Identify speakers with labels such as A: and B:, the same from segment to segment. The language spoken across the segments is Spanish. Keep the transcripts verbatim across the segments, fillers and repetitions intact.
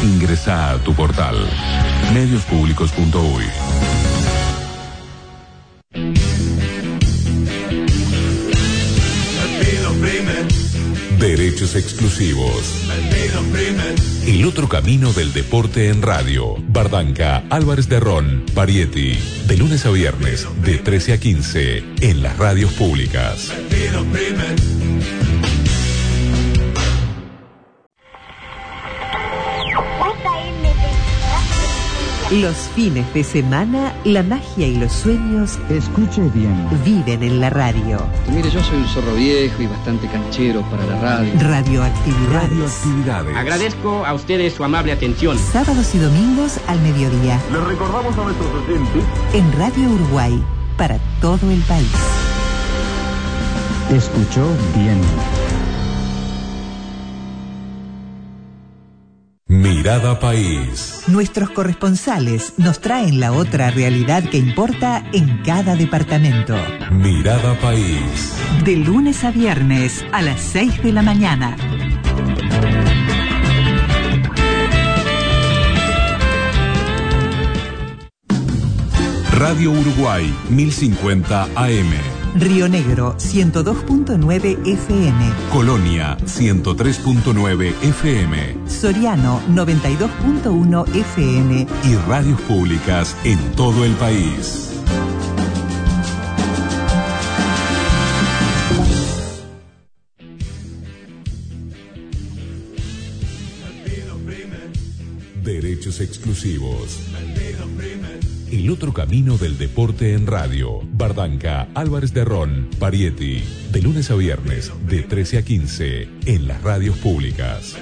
A: Ingresá a tu portal medios públicos punto uy. Derechos exclusivos. El otro camino del deporte en radio. Bardanca, Álvarez de Ron, Parietti. De lunes a viernes, de trece a quince, en las radios públicas.
B: Los fines de semana, la magia y los sueños,
C: escuche bien,
B: viven en la radio.
D: Mire, yo soy un zorro viejo y bastante canchero para la radio.
B: Radioactividades.
A: Radioactividades.
E: Agradezco a ustedes su amable atención.
B: Sábados y domingos al mediodía.
F: Les recordamos a nuestros oyentes.
B: En Radio Uruguay, para todo el país.
C: Escuchó bien.
A: Mirada País.
B: Nuestros corresponsales nos traen la otra realidad que importa en cada departamento.
A: Mirada País.
B: De lunes a viernes a las seis de la mañana.
A: Radio Uruguay mil cincuenta A M.
B: Río Negro ciento dos punto nueve F M.
A: Colonia ciento tres punto nueve F M.
B: Soriano noventa y dos punto uno F M.
A: Y radios públicas en todo el país. Derechos exclusivos. El otro camino del deporte en radio. Bardanca, Álvarez de Ron, Parietti. De lunes a viernes, de trece a quince, en las radios públicas.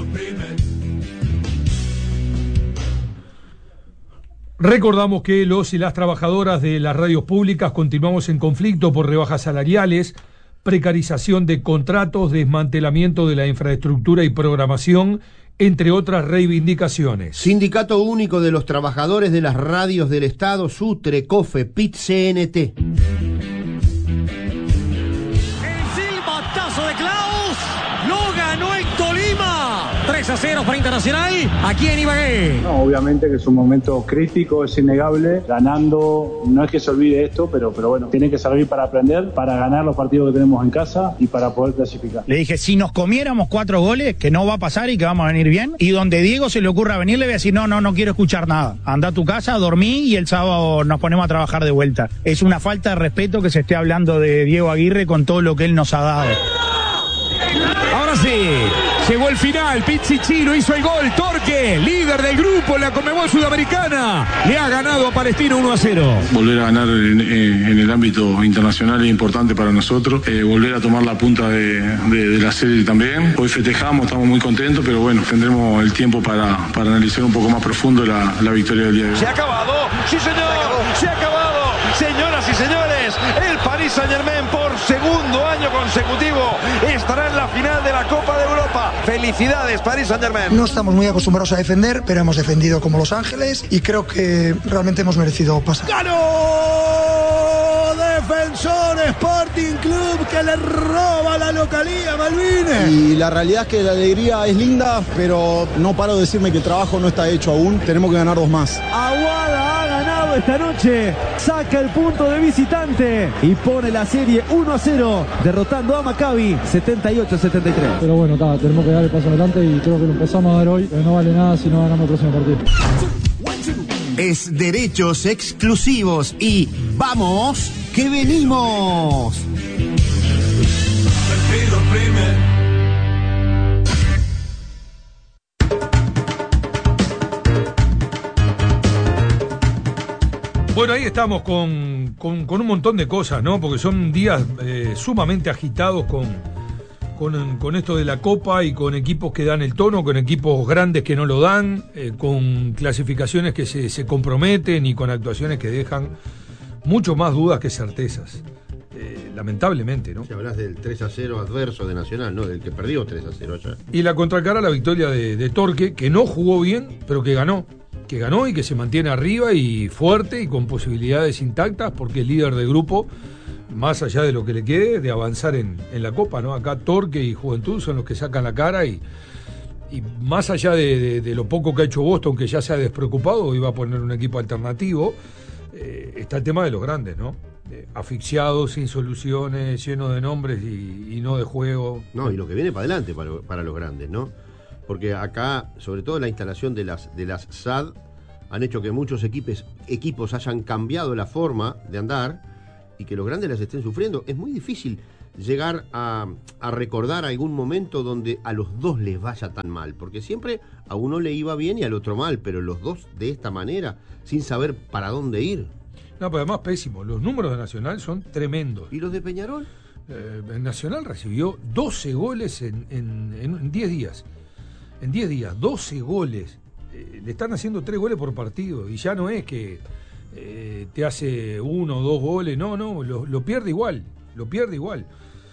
G: Recordamos que los y las trabajadoras de las radios públicas continuamos en conflicto por rebajas salariales, precarización de contratos, desmantelamiento de la infraestructura y programación, entre otras reivindicaciones.
H: Sindicato Único de los Trabajadores de las Radios del Estado, SUTRE, COFE, P I T, C N T.
I: El silbatazo de Klaus lo ganó en Tolima. tres a cero para Internacional, aquí en Ibagué.
J: No, obviamente que es un momento crítico, es innegable. Ganando, no es que se olvide esto, pero, pero bueno, tiene que servir para aprender, para ganar los partidos que tenemos en casa y para poder clasificar.
K: Le dije, si nos comiéramos cuatro goles, que no va a pasar y que vamos a venir bien, y donde Diego se le ocurra venir, le voy a decir, no, no, no quiero escuchar nada. Anda a tu casa, dormí y el sábado nos ponemos a trabajar de vuelta. Es una falta de respeto que se esté hablando de Diego Aguirre con todo lo que él nos ha dado.
I: Ahora sí, llegó el final, Pichichino hizo el gol, Torque, líder del grupo en la Conmebol Sudamericana, le ha ganado a Palestino uno a cero.
L: Volver a ganar en, en el ámbito internacional es importante para nosotros, eh, volver a tomar la punta de, de, de la serie también. Hoy festejamos, estamos muy contentos, pero bueno, tendremos el tiempo para, para analizar un poco más profundo la, la victoria del día de hoy.
I: Se ha acabado, sí señor, se ha acabado, señoras y señores, el Paris Saint-Germain por segundo año consecutivo estará en la final de la Copa de Europa. Felicidades, Paris Saint-Germain.
M: No estamos muy acostumbrados a defender, pero hemos defendido como Los Ángeles y creo que realmente hemos merecido pasar.
I: ¡Ganó! Defensor Sporting Club que le roba la localía, Malvines.
N: Y la realidad es que la alegría es linda, pero no paro de decirme que el trabajo no está hecho aún. Tenemos que ganar dos más.
O: Aguada ha ganado esta noche, saca el punto de visitante y pone la serie uno a cero, derrotando a Maccabi setenta y ocho a setenta y tres.
P: Pero bueno, ta, tenemos que dar el paso adelante y creo que lo empezamos a dar hoy, pero no vale nada si no ganamos el próximo partido.
H: Es derechos exclusivos y ¡vamos que venimos!
G: Bueno, ahí estamos con, con, con un montón de cosas, ¿no? Porque son días eh, sumamente agitados con, con, con esto de la Copa y con equipos que dan el tono, con equipos grandes que no lo dan, eh, con clasificaciones que se, se comprometen y con actuaciones que dejan mucho más dudas que certezas. Eh, lamentablemente, ¿no?
Q: Si hablas del tres a cero adverso de Nacional, ¿no? Del que perdió tres a cero allá.
G: Y la contracara, la victoria de, de Torque, que no jugó bien, pero que ganó. que ganó y que se mantiene arriba y fuerte y con posibilidades intactas porque es líder de grupo, más allá de lo que le quede, de avanzar en, en la Copa, ¿no? Acá Torque y Juventud son los que sacan la cara y, y más allá de, de, de lo poco que ha hecho Boston, que ya se ha despreocupado, iba a poner un equipo alternativo, eh, está el tema de los grandes, ¿no? Eh, asfixiados, sin soluciones, llenos de nombres y, y no de juego.
Q: No, y lo que viene para adelante para, para los grandes, ¿no? Porque acá, sobre todo la instalación de las, de las S A D, han hecho que muchos equipos, equipos hayan cambiado la forma de andar y que los grandes las estén sufriendo. Es muy difícil llegar a, a recordar algún momento donde a los dos les vaya tan mal, porque siempre a uno le iba bien y al otro mal, pero los dos de esta manera, sin saber para dónde ir.
G: No, pero además pésimo, los números de Nacional son tremendos.
Q: ¿Y los de Peñarol?
G: Eh, Nacional recibió doce goles en, en, en diez días. En diez días, doce goles. Eh, le están haciendo tres goles por partido, y ya no es que eh, te hace uno o dos goles, no, no, lo, lo pierde igual. Lo pierde igual.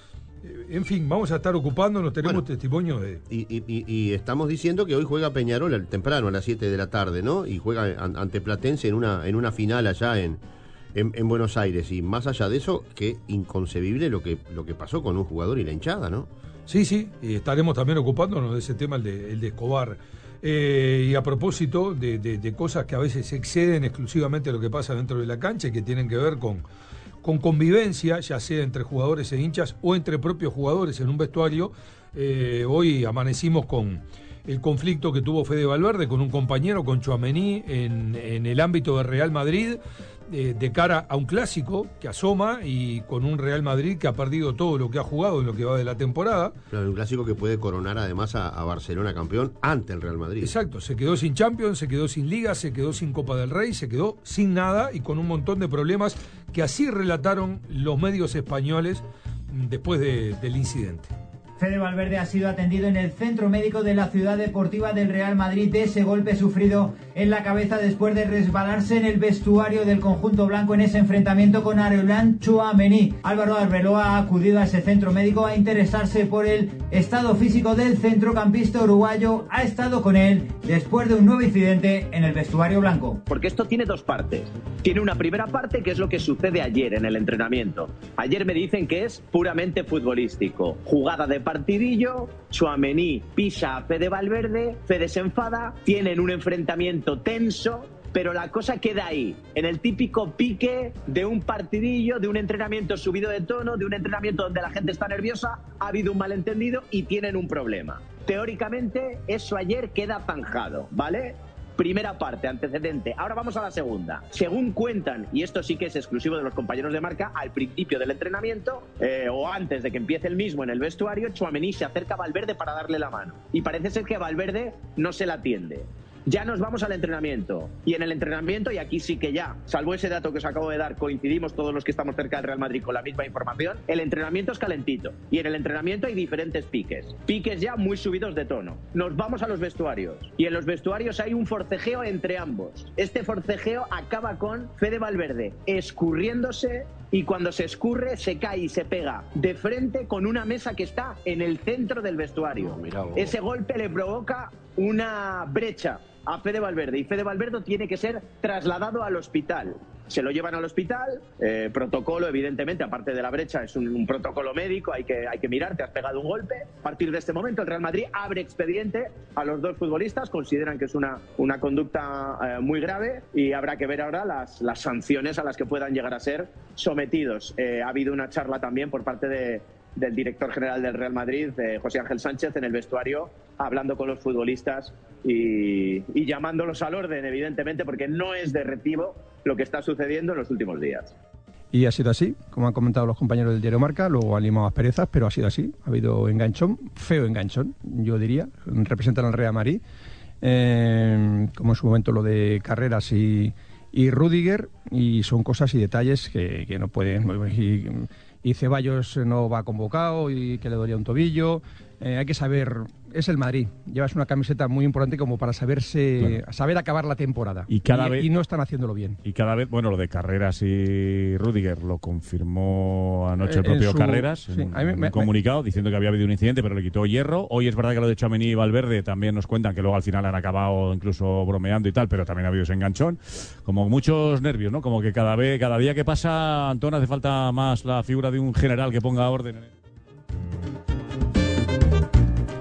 G: En fin, vamos a estar ocupándonos, tenemos bueno, testimonios de...
Q: Y, y, y estamos diciendo que hoy juega Peñarol al, temprano, a las siete de la tarde, ¿no? Y juega ante Platense en una, en una final allá en, en, en Buenos Aires. Y más allá de eso, qué inconcebible lo que, lo que pasó con un jugador y la hinchada, ¿no?
G: Sí, sí, y estaremos también ocupándonos de ese tema, el de, el de Escobar. Eh, y a propósito de, de, de cosas que a veces exceden exclusivamente a lo que pasa dentro de la cancha y que tienen que ver con... con convivencia, ya sea entre jugadores e hinchas o entre propios jugadores en un vestuario. Eh, hoy amanecimos con el conflicto que tuvo Fede Valverde con un compañero, con Tchouaméni, en, en el ámbito de Real Madrid, eh, de cara a un clásico que asoma y con un Real Madrid que ha perdido todo lo que ha jugado en lo que va de la temporada.
Q: Claro, un clásico que puede coronar además a, a Barcelona campeón ante el Real Madrid.
G: Exacto, se quedó sin Champions, se quedó sin Liga, se quedó sin Copa del Rey, se quedó sin nada y con un montón de problemas que así relataron los medios españoles después de, del incidente.
R: Fede Valverde ha sido atendido en el centro médico de la ciudad deportiva del Real Madrid de ese golpe sufrido en la cabeza después de resbalarse en el vestuario del conjunto blanco en ese enfrentamiento con Aurélien Tchouaméni. Álvaro Arbeloa ha acudido a ese centro médico a interesarse por el estado físico del centrocampista uruguayo. Ha estado con él después de un nuevo incidente en el vestuario blanco.
S: Porque esto tiene dos partes. Tiene una primera parte que es lo que sucede ayer en el entrenamiento. Ayer me dicen que es puramente futbolístico. Jugada de partidillo, Tchouaméni pisa a Fede Valverde, Fede se enfada, tienen un enfrentamiento tenso, pero la cosa queda ahí, en el típico pique de un partidillo, de un entrenamiento subido de tono, de un entrenamiento donde la gente está nerviosa, ha habido un malentendido y tienen un problema. Teóricamente, eso ayer queda zanjado, ¿vale? Primera parte, antecedente. Ahora vamos a la segunda. Según cuentan, y esto sí que es exclusivo de los compañeros de marca, al principio del entrenamiento, eh, o antes de que empiece el mismo en el vestuario, Tchouaméni se acerca a Valverde para darle la mano. Y parece ser que Valverde no se la atiende. Ya nos vamos al entrenamiento. Y en el entrenamiento, y aquí sí que ya, salvo ese dato que os acabo de dar, coincidimos todos los que estamos cerca del Real Madrid con la misma información, el entrenamiento es calentito. Y en el entrenamiento hay diferentes piques. Piques ya muy subidos de tono. Nos vamos a los vestuarios. Y en los vestuarios hay un forcejeo entre ambos. Este forcejeo acaba con Fede Valverde escurriéndose, y cuando se escurre se cae y se pega de frente con una mesa que está en el centro del vestuario. Oh, ese golpe le provoca una brecha a Fede Valverde y Fede Valverde tiene que ser trasladado al hospital. Se lo llevan al hospital, eh, protocolo evidentemente, aparte de la brecha, es un, un protocolo médico, hay que, hay que mirar, te has pegado un golpe. A partir de este momento el Real Madrid abre expediente a los dos futbolistas, consideran que es una, una conducta eh, muy grave y habrá que ver ahora las, las sanciones a las que puedan llegar a ser sometidos. Eh, ha habido una charla también por parte de del director general del Real Madrid, eh, José Ángel Sánchez, en el vestuario, hablando con los futbolistas y, y llamándolos al orden, evidentemente, porque no es de recibo lo que está sucediendo en los últimos días.
T: Y ha sido así, como han comentado los compañeros del diario Marca, luego han limado asperezas, pero ha sido así. Ha habido enganchón, feo enganchón, yo diría, representan al Real Madrid, eh, como en su momento lo de Carreras y, y Rüdiger, y son cosas y detalles que, que no pueden... Y, y Ceballos no va convocado y que le dolía un tobillo. Eh, hay que saber, es el Madrid, llevas una camiseta muy importante como para saberse, claro. saber acabar la temporada.
U: Y cada
T: y,
U: vez
T: y no están haciéndolo bien.
U: Y cada vez, bueno, lo de Carreras y Rüdiger lo confirmó anoche el propio
T: su,
U: Carreras
T: sí,
U: en,
T: me,
U: en un
T: me,
U: comunicado diciendo que había habido un incidente, pero le quitó hierro. Hoy es verdad que lo de Tchouaméni y Valverde también nos cuentan que luego al final han acabado incluso bromeando y tal, pero también ha habido ese enganchón. Como muchos nervios, ¿no? Como que cada vez, cada día que pasa, Antón, hace falta más la figura de un general que ponga orden en él.
G: Bueno, se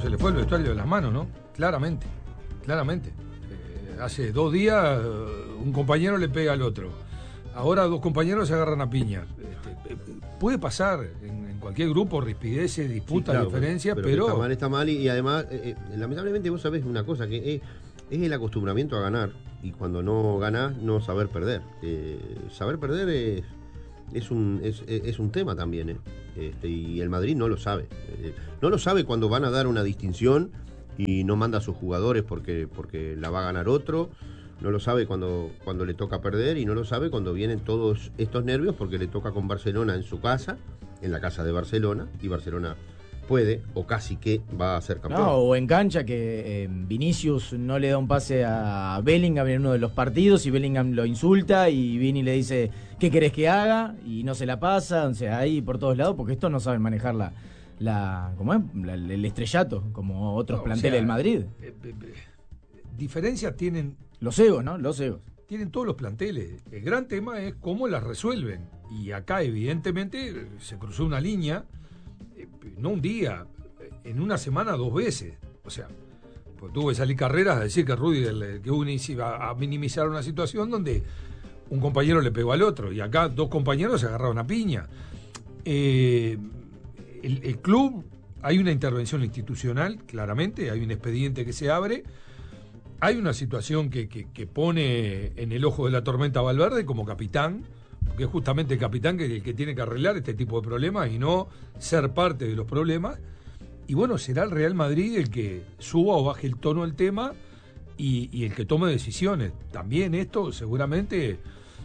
G: se le fue el vestuario de las manos, ¿no? Claramente, claramente. Eh, hace dos días uh, un compañero le pega al otro. Ahora dos compañeros se agarran a piña. Este, eh, puede pasar en, en cualquier grupo, rispideces, disputas, sí, claro, diferencias, pero... pero...
Q: Está mal, está mal, y, y además, eh, eh, lamentablemente vos sabés una cosa, que es, es el acostumbramiento a ganar, y cuando no ganás, no saber perder. Eh, saber perder es... Es un, es, es un tema también, ¿eh? Este, y el Madrid no lo sabe. Eh, no lo sabe cuando van a dar una distinción y no manda a sus jugadores porque, porque la va a ganar otro. No lo sabe cuando, cuando le toca perder, y no lo sabe cuando vienen todos estos nervios porque le toca con Barcelona en su casa, en la casa de Barcelona, y Barcelona puede, o casi que va a ser campeón.
D: No, o en cancha que eh, Vinicius no le da un pase a Bellingham en uno de los partidos y Bellingham lo insulta y Vini le dice ¿qué querés que haga? Y no se la pasa, o sea, ahí por todos lados, porque estos no saben manejar la, la ¿cómo es? La, el estrellato, como otros no, planteles o sea, del Madrid.
G: Eh, eh, diferencias tienen...
D: Los egos, ¿no? Los egos.
G: Tienen todos los planteles. El gran tema es cómo las resuelven. Y acá, evidentemente, se cruzó una línea, eh, no un día, en una semana dos veces. O sea, pues tuvo que salir Carreras a decir que Rudiger, que uno iba a minimizar una situación donde un compañero le pegó al otro. Y acá dos compañeros se agarraron a piña. Eh, el, el club, hay una intervención institucional, claramente, hay un expediente que se abre. Hay una situación que, que, que pone en el ojo de la tormenta a Valverde como capitán, porque es justamente el capitán que, el que tiene que arreglar este tipo de problemas y no ser parte de los problemas. Y bueno, será el Real Madrid el que suba o baje el tono del tema y, y el que tome decisiones. También esto seguramente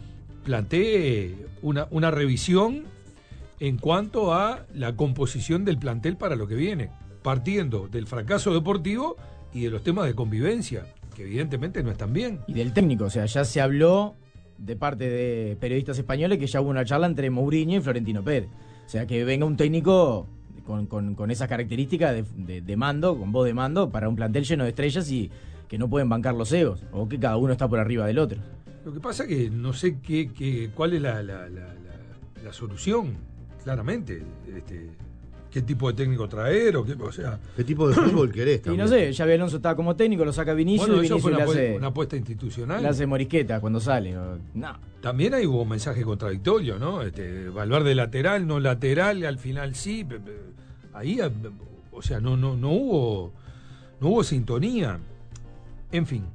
G: plantee una, una revisión en cuanto a la composición del plantel para lo que viene, partiendo del fracaso deportivo y de los temas de convivencia, que evidentemente no están bien.
D: Y del técnico, o sea, ya se habló de parte de periodistas españoles que ya hubo una charla entre Mourinho y Florentino Pérez. O sea, que venga un técnico con, con, con esas características de, de, de mando, con voz de mando, para un plantel lleno de estrellas y que no pueden bancar los egos, o que cada uno está por arriba del otro.
G: Lo que pasa es que no sé qué, qué, cuál es la, la, la, la, la solución, claramente. Este... ¿Qué tipo de técnico traer? O, qué, o sea,
Q: ¿qué tipo de fútbol querés
D: también? Y no sé, Xabi Alonso está como técnico, lo saca Vinicius
G: bueno,
D: y
G: eso
D: Vinicius
G: fue una,
D: le hace,
G: una apuesta institucional.
D: Le hace morisqueta cuando sale. No.
G: También hay hubo un mensaje contradictorio, ¿no? Este, Valverde lateral, no lateral, al final sí. Ahí, o sea, no, no, no hubo, no hubo sintonía. En fin.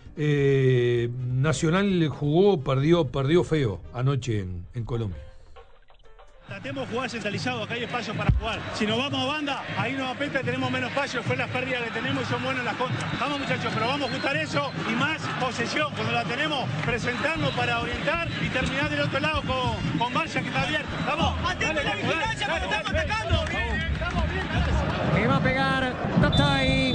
G: Eh, Nacional jugó, perdió, perdió feo anoche en, en Colombia.
V: Tratemos de jugar centralizado, acá hay espacio para jugar. Si nos vamos a banda, ahí nos apesta y tenemos menos espacio, fue la pérdida que tenemos y son buenos en las contras. Vamos muchachos, pero vamos a ajustar eso y más posesión, cuando la tenemos, presentarnos para orientar y terminar del otro lado con, con Barcia que está abierto. Vamos,
W: atento a la vigilancia cuando estamos atacando. Estamos bien,
X: le va a pegar Tatay.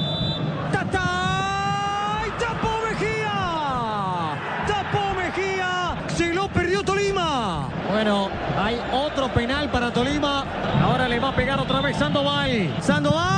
X: Tatay, tapó Mejía. Tapó Mejía, se lo perdió Tolima. Bueno, hay otro penal para Tolima. Ahora le va a pegar otra vez Sandoval. Sandoval.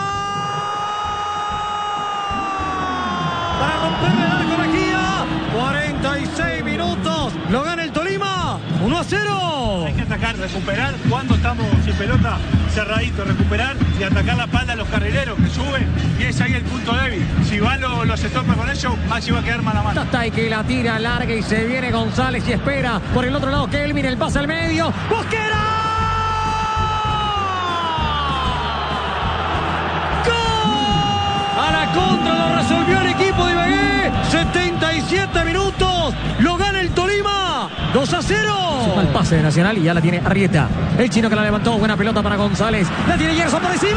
X: Para romperle el arco a Mejía. cuarenta y seis minutos. Lo gana el Tolima. uno a cero.
V: Hay que atacar, recuperar. Cuando estamos sin pelota, cerradito, recuperar y atacar la espalda a los carrileros que suben. Y es ahí el punto débil. Si van los, los estopa con ellos, Maxi va a quedar mano a mano.
X: Tatay que la tira larga y se viene González y espera. Por el otro lado, Kelvin, el pase al medio. ¡Mosquera! A la contra lo resolvió el equipo de Ibagué. setenta y siete minutos. Lo gana el Tolima. dos a cero. Se va el pase de Nacional y ya la tiene Arrieta. El chino que la levantó. Buena pelota para González. La tiene Gerson por encima.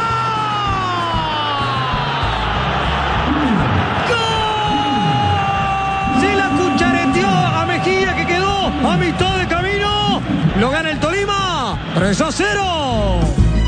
X: ¡Gol! Se la cuchareteó a Mejía que quedó a mitad de camino. Lo gana el Tolima. tres a cero.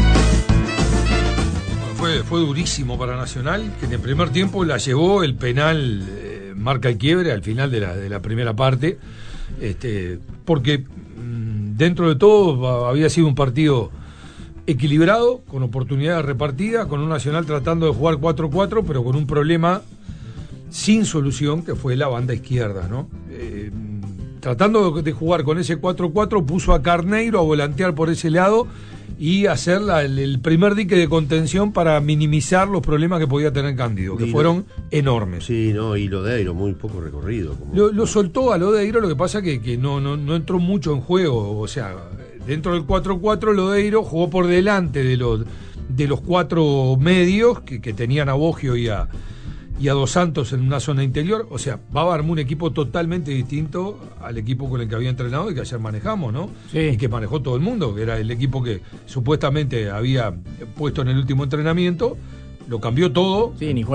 G: Fue, fue durísimo para Nacional, que en el primer tiempo la llevó el penal, eh, marca el quiebre al final de la, de la primera parte, este, porque mmm, dentro de todo había sido un partido equilibrado, con oportunidades repartidas, con un Nacional tratando de jugar cuatro cuatro, pero con un problema sin solución, que fue la banda izquierda, ¿no? Eh, tratando de jugar con ese cuatro cuatro, puso a Carneiro a volantear por ese lado, y hacer la, el, el primer dique de contención para minimizar los problemas que podía tener Cándido, que
Q: y
G: fueron
Q: lo,
G: enormes.
Q: Sí, no, y Lodeiro, muy poco recorrido. Como,
G: lo, lo soltó a Lodeiro, lo que pasa que, que no, no, no entró mucho en juego, o sea, dentro del cuatro cuatro Lodeiro jugó por delante de los, de los cuatro medios que, que tenían a Boggio y a, y a Dos Santos en una zona interior. O sea, Bava armó un equipo totalmente distinto al equipo con el que había entrenado y que ayer manejamos, ¿no?
D: Sí.
G: Y que manejó todo el mundo, que era el equipo que supuestamente había puesto en el último entrenamiento, lo cambió todo.
D: Sí, ni